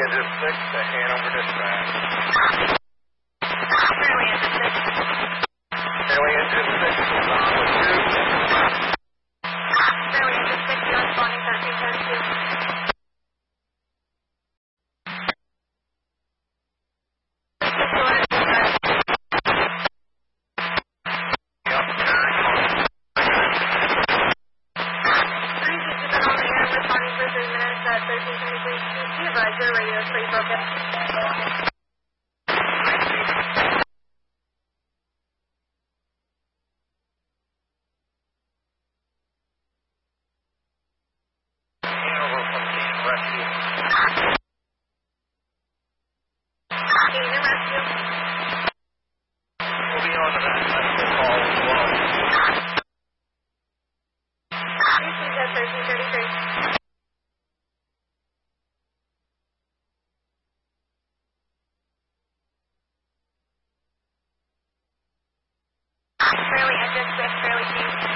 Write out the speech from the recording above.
Engine 6 to Hanover Dispatch. Fairway Engine 6. Fairway Engine 6 is on with you. Fairway Engine 6, you're responding 1310 2. Advisor, radio is pretty broken. Hanover from Team Rescue. Team Rescue. We'll be on to that medical call as well. Received at 1333. Fairway Engine 6, Fairway Team.